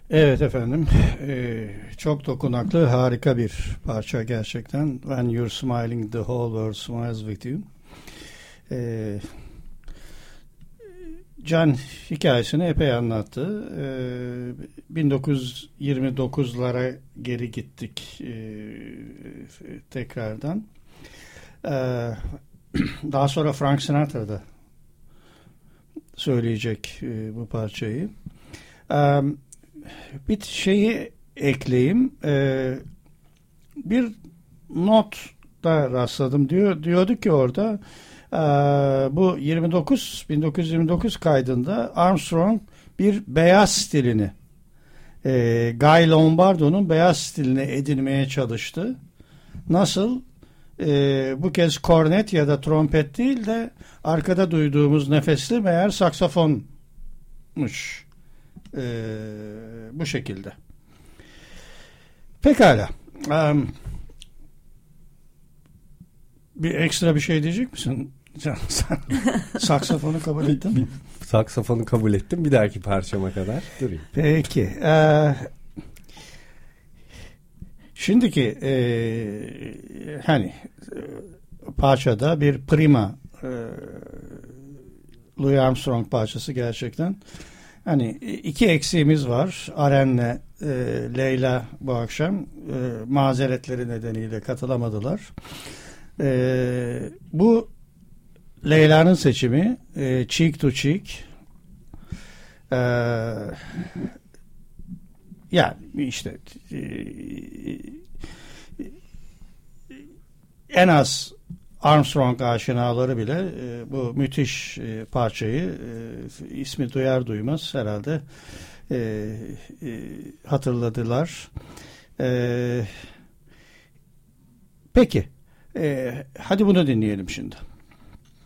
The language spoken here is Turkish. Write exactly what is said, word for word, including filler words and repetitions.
Evet efendim, ee, çok dokunaklı, harika bir parça gerçekten. When you're smiling, the whole world smiles with you. Ee, Can hikayesini epey anlattı. Ee, bin dokuz yüz yirmi dokuzlara geri gittik ee, tekrardan. Ee, daha sonra Frank Sinatra da söyleyecek ee, bu parçayı. Ee, Bir şeyi ekleyeyim. Ee, bir not da rastladım. Diyor, diyordu ki orada e, bu yirmi dokuz bin dokuz yüz yirmi dokuz kaydında Armstrong bir beyaz stilini e, Guy Lombardo'nun beyaz stilini edinmeye çalıştı. Nasıl? E, bu kez kornet ya da trompet değil de arkada duyduğumuz nefesli meğer saksafonmuş. Ee, bu şekilde. Pekala. Um, bir ekstra bir şey diyecek misin? Sen, sen saksafonu kabul ettin mi? Saksafonu kabul ettim. Bir dahaki parçama kadar durayım. Peki. Ee, şimdiki e, hani parçada bir prima e, Louis Armstrong parçası gerçekten. Hani iki eksiğimiz var. Aren'le e, Leyla bu akşam e, mazeretleri nedeniyle katılamadılar. E, bu Leyla'nın seçimi e, Cheek to Cheek. E, yani işte e, en az Armstrong aşinaları bile e, bu müthiş e, parçayı e, ismi duyar duymaz herhalde e, e, hatırladılar. E, peki, e, hadi bunu dinleyelim şimdi.